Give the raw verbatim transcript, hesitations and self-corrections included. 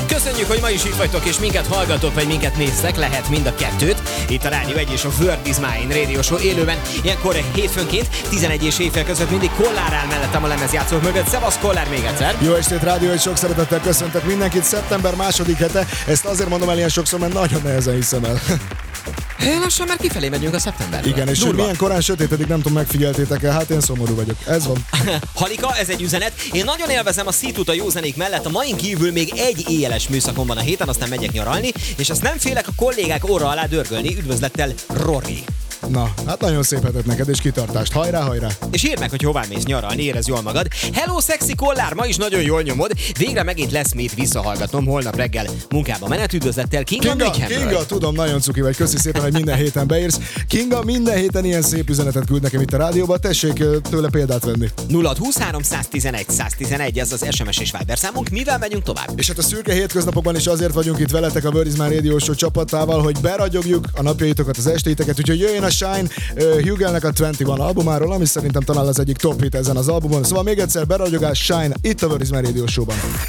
Köszönjük, hogy ma is itt vagytok, és minket hallgatok, vagy minket néztek, lehet mind a kettőt. Itt a Rádió egy és a Word is Mine Radio Show élőben. Ilyenkor hétfőnként tizenegy és éjfél között mindig Kollár áll mellettem a lemezjátszók mögött. Szevasz Kollár még egyszer. Jó estét, Rádió egy, sok szeretettel köszöntök mindenkit. Szeptember második hete, ezt azért mondom el ilyen sokszor, mert nagyon nehezen hiszem el. Lassan már kifelé megyünk a szeptemberről. Igen, és milyen korán sötétedik, nem tudom, megfigyeltétek-e, hát én szomorú vagyok. Ez van. Halika, ez egy üzenet. Én nagyon élvezem a szítút a jó zenék mellett, a main kívül még egy éjjeles műszakom van a héten, aztán megyek nyaralni, és azt nem félek a kollégák orra alá dörgölni. Üdvözlettel, Rory. Na, hát nagyon szép hetet neked, és kitartást. Hajrá, hajrá! És írd meg, hogy hová mész nyaralni, érezd jól magad. Hello, szexi Kollár, ma is nagyon jól nyomod. Végre megint lesz mit visszahallgatnom holnap reggel munkába menet. Üdvözlettel, Kinga, Kinga, Münchenből. Kinga, tudom, nagyon cuki vagy. Köszi szépen, hogy minden héten beírsz. Kinga minden héten ilyen szép üzenetet küld nekem itt a rádióba. Tessék tőle példát venni. nulla húszhárom száztizenegy száztizenegy, ez az es em es és Viber számunk. Mivel megyünk tovább? És hát a szürke hétköznapokban is azért vagyunk itt veletek a Word is Mine Radio Show csapatával, hogy beragyogjuk a napjaitokat, az estéiteket, úgyhogy jöjjön a Shine uh, Hugelnek a huszonegy albumáról, ami szerintem talán az egyik top hit ezen az albumon. Szóval még egyszer beragyogás, Shine itt a Word is Mine Radio Show-ban.